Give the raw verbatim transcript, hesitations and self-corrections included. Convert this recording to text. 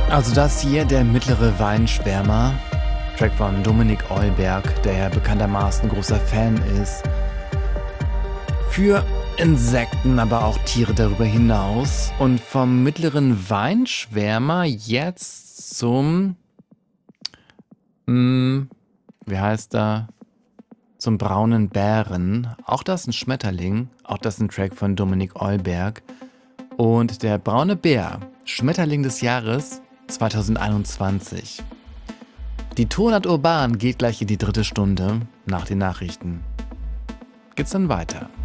Also das hier, der mittlere Weinschwärmer, Track von Dominik Eulberg, der ja bekanntermaßen großer Fan ist. Für Insekten, aber auch Tiere darüber hinaus. Und vom mittleren Weinschwärmer jetzt zum, mh, wie heißt er, zum braunen Bären. Auch das ein Schmetterling, auch das ein Track von Dominik Eulberg. Und der braune Bär, Schmetterling des Jahres zweitausendeinundzwanzig. Die Tonart Urban geht gleich in die dritte Stunde nach den Nachrichten. Geht's dann weiter.